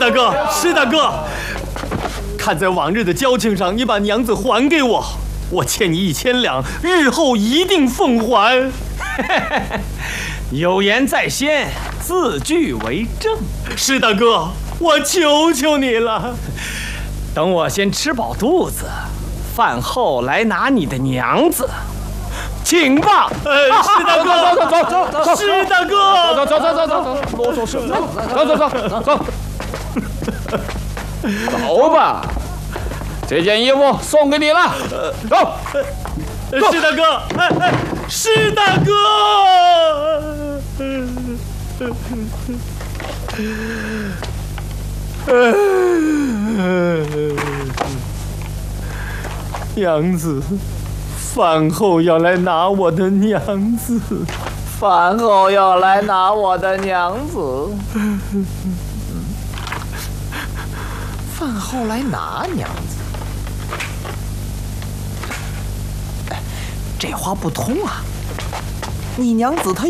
大哥，是大哥。看在往日的交情上，你把娘子还给我，我欠你1000两，日后一定奉还。 有言在先，字句为证。 是大哥，我求求你了。 等我先吃饱肚子，饭后来拿你的娘子，请吧。 是大哥， 走， 是大哥， 走，啰嗦什么？走。走吧，这件衣服送给你了。走。 是大哥，是大哥。娘子，饭后要来拿我的娘子。 饭后要来拿我的娘子。饭后来拿娘子，这话不通啊！你娘子她